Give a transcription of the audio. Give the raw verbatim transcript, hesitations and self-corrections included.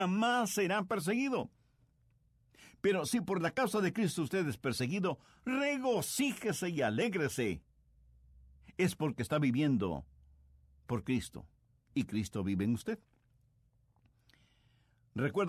jamás será perseguido. Pero si por la causa de Cristo usted es perseguido, regocíjese y alégrese. Es porque está viviendo por Cristo, y Cristo vive en usted. Recuerda